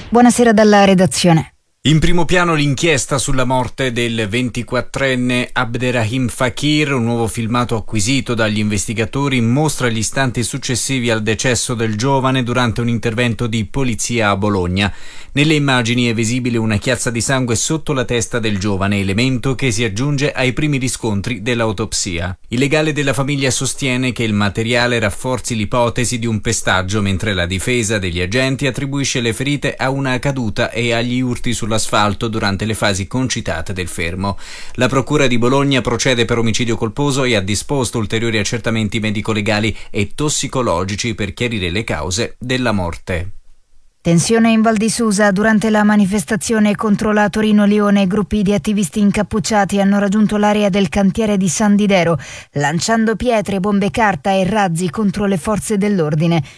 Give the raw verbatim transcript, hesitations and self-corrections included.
Buonasera dalla redazione. In primo piano l'inchiesta sulla morte del ventiquattrenne Abderrahim Fakir. Un nuovo filmato acquisito dagli investigatori mostra gli istanti successivi al decesso del giovane durante un intervento di polizia a Bologna. Nelle immagini è visibile una chiazza di sangue sotto la testa del giovane, elemento che si aggiunge ai primi riscontri dell'autopsia. Il legale della famiglia sostiene che il materiale rafforzi l'ipotesi di un pestaggio, mentre la difesa degli agenti attribuisce le ferite a una caduta e agli urti sulla asfalto durante le fasi concitate del fermo. La procura di Bologna procede per omicidio colposo e ha disposto ulteriori accertamenti medico-legali e tossicologici per chiarire le cause della morte. Tensione in Val di Susa. Durante la manifestazione contro la Torino-Lione, gruppi di attivisti incappucciati hanno raggiunto l'area del cantiere di San Didero, lanciando pietre, bombe carta e razzi contro le forze dell'ordine.